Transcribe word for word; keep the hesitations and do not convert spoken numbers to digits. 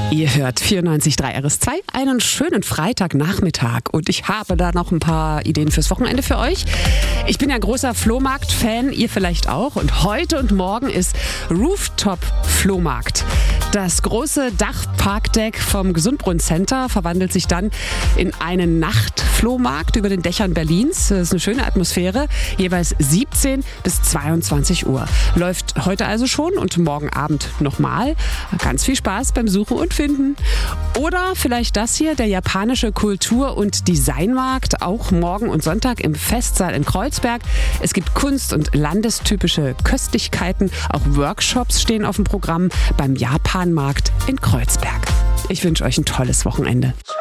Ihr hört vierundneunzig Komma drei R S zwei, einen schönen Freitagnachmittag und ich habe da noch ein paar Ideen fürs Wochenende für euch. Ich bin ja großer Flohmarkt-Fan, ihr vielleicht auch, und heute und morgen ist Rooftop-Flohmarkt. Das große Dachparkdeck vom Gesundbrunnen Center verwandelt sich dann in einen Nachtflohmarkt über den Dächern Berlins. Das ist eine schöne Atmosphäre, jeweils siebzehn bis zweiundzwanzig Uhr. Läuft heute also schon und morgen Abend nochmal. Ganz viel Spaß beim Suchen und Finden. Oder vielleicht das hier, der japanische Kultur- und Designmarkt, auch morgen und Sonntag im Festsaal in Kreuzberg. Es gibt Kunst- und landestypische Köstlichkeiten, auch Workshops stehen auf dem Programm beim Japanmarkt in Kreuzberg. Ich wünsche euch ein tolles Wochenende.